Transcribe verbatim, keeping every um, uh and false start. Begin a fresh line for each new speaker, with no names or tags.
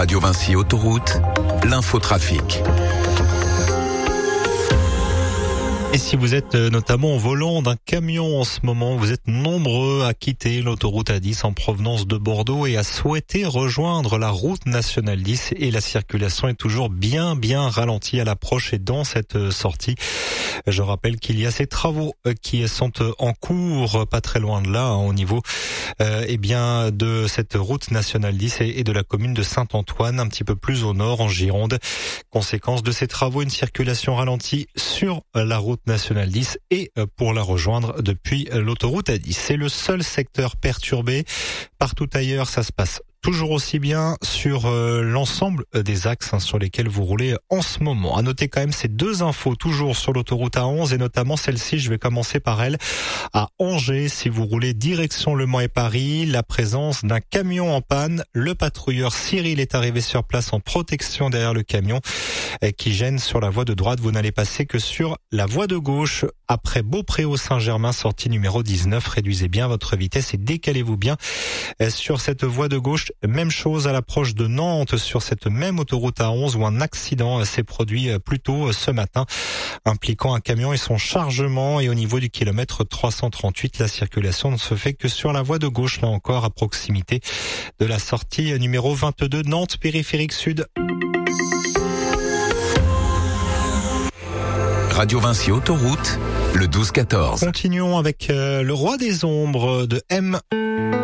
Radio Vinci Autoroute, l'infotrafic.
Et si vous êtes notamment au volant d'un camion en ce moment, vous êtes nombreux à quitter l'autoroute A dix en provenance de Bordeaux et à souhaiter rejoindre la route nationale dix, et la circulation est toujours bien bien ralentie à l'approche et dans cette sortie. Je rappelle qu'il y a ces travaux qui sont en cours, pas très loin de là, hein, au niveau euh, eh bien de cette route nationale dix et, et de la commune de Saint-Antoine, un petit peu plus au nord en Gironde. Conséquence de ces travaux, une circulation ralentie sur la route nationale dix et pour la rejoindre depuis l'autoroute A dix. C'est le seul secteur perturbé. Partout ailleurs, ça se passe toujours aussi bien sur euh, l'ensemble des axes hein, sur lesquels vous roulez en ce moment. À noter quand même ces deux infos toujours sur l'autoroute A onze et notamment celle-ci, je vais commencer par elle. À Angers, si vous roulez direction Le Mans et Paris, la présence d'un camion en panne. Le patrouilleur Cyril est arrivé sur place en protection derrière le camion euh, qui gêne sur la voie de droite. Vous n'allez passer que sur la voie de gauche. Après Beaupré-au-Saint-Germain, sortie numéro dix-neuf, réduisez bien votre vitesse et décalez-vous bien euh, sur cette voie de gauche. Même chose à l'approche de Nantes sur cette même autoroute A onze où un accident s'est produit plus tôt ce matin impliquant un camion et son chargement, et au niveau du kilomètre trois cent trente-huit, la circulation ne se fait que sur la voie de gauche, là encore à proximité de la sortie numéro vingt-deux Nantes périphérique sud.
Radio Vinci Autoroute, le douze quatorze.
Continuons avec euh, le roi des ombres de M.